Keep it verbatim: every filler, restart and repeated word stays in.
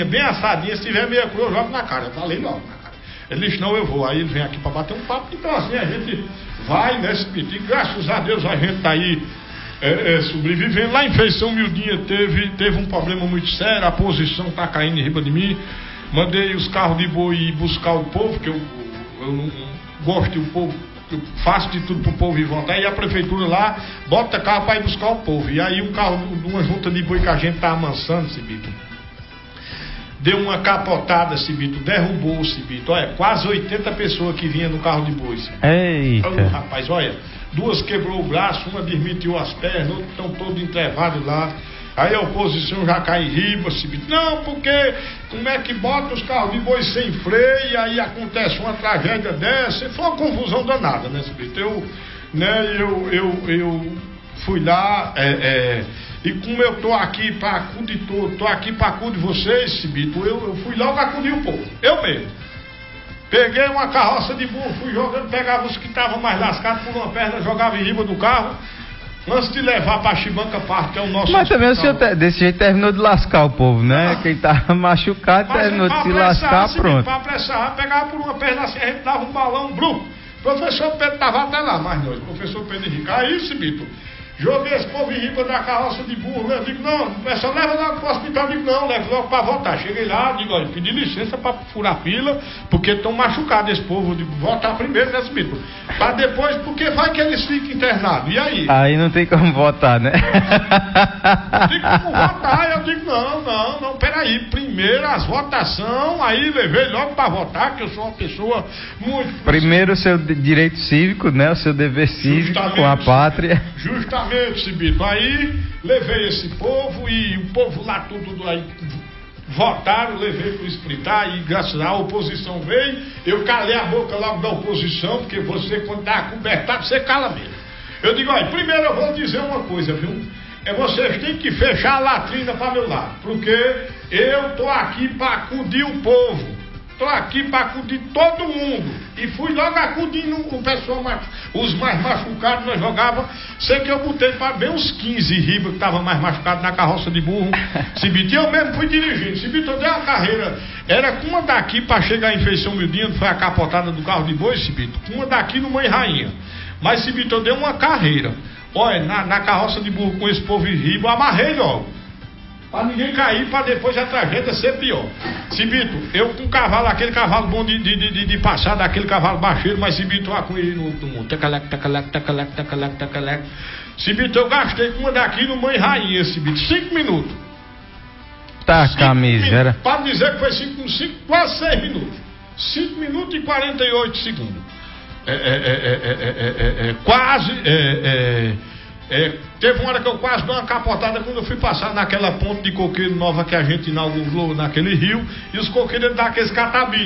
carninha bem assadinha, se tiver meia crua, eu jogo na cara. Eu falei logo na cara. Ele disse, não, eu vou. Aí ele vem aqui para bater um papo. Então assim, a gente vai nesse pedido. E graças a Deus a gente tá aí é, é, sobrevivendo. Lá em Feição Miudinha teve, teve um problema muito sério, a posição tá caindo em riba de mim. Mandei os carros de boi ir buscar o povo, que eu, eu não gosto do povo, eu faço de tudo pro povo ir voltar, e a prefeitura lá bota carro para ir buscar o povo. E aí um carro de uma junta de boi que a gente tá amansando, Cibito, deu uma capotada, Cibito, derrubou, Cibito, olha, quase oitenta pessoas que vinham no carro de boi, Cibito. Eita! Oh, rapaz, olha, duas quebrou o braço, uma desmentiu as pernas, outros estão todos entrevados lá. Aí a oposição já cai em riba, Cibito. Não, porque como é que bota os carros de boi sem freio e aí acontece uma tragédia dessa? Foi uma confusão danada, né, Cibito? Eu, né, eu, eu, eu fui lá, é, é, e como eu tô aqui para acudir, tô, tô aqui para acudir vocês, Cibito, eu, eu fui logo acudir o povo, eu mesmo. Peguei uma carroça de burro, fui jogando, pegava os que estavam mais lascados por uma perna, jogava em riba do carro. Antes de levar para a Chibanca Park, que é o nosso Mas também hospital. o senhor desse jeito terminou de lascar o povo, né? Ah, quem tá machucado mas terminou de se apressar, lascar, se pronto. Para apressar, pegava por uma perna assim, a gente dava um balão bruto. O professor Pedro estava até lá, mas nós, professor Pedro Henrique. Aí, Cibito, joguei esse povo em riba da carroça de burro. Eu digo, não, o pessoal leva logo para o hospital. Eu digo, não, leva logo para votar. Cheguei lá, digo, olha, pedi licença para furar fila, porque estão machucados esse povo. De votar primeiro, né, Cibito? Para depois, porque vai que eles ficam internados. E aí? Aí não tem como votar, né? Tem como votar. Eu digo, não, não, não, peraí. Primeiro as votações, aí levei logo para votar, que eu sou uma pessoa muito... Primeiro o seu direito cívico, né? O seu dever cívico justamente, com a pátria. Justamente, Cibito. Aí levei esse povo e o povo lá tudo aí votaram, levei para explicar e graças à oposição veio, eu calei a boca logo da oposição, porque você quando está acobertado, você cala mesmo. Eu digo, olha, primeiro eu vou dizer uma coisa, viu? É vocês têm que fechar a latrina para meu lado, porque eu tô aqui para acudir o povo. Estou aqui para acudir todo mundo. E fui logo acudindo o pessoal, os mais machucados, nós jogava. Sei que eu botei para bem uns quinze riba que estavam mais machucados na carroça de burro. Cibito, eu mesmo fui dirigindo. Cibito, eu dei uma carreira. Era com uma daqui para chegar em Feição Miudinha, foi a capotada do carro de boi, Cibito. Com uma daqui no Mãe Rainha. Mas, Cibito, eu dei uma carreira. Olha, na, na carroça de burro com esse povo em riba, eu amarrei logo. Para ninguém cair, para depois a tragédia ser pior. Cibito, eu com um cavalo, aquele cavalo bom de, de, de, de passar, daquele cavalo baixeiro, mas Cibito, lá com ele no mundo. Tacalec, tacalec, tacalec, tacalec, tacalec. Cibito, eu gastei com uma daqui no Mãe Rainha, Cibito, cinco minutos. Tá, camisera. Para dizer que foi cinco, cinco, quase seis minutos. cinco minutos e quarenta e oito segundos. É, é, é, é, é, é, é, quase. É, é, É, teve uma hora que eu quase dei uma capotada quando eu fui passar naquela ponte de coqueiro nova que a gente inaugurou naquele rio, e os coqueiros daqueles catabinhos.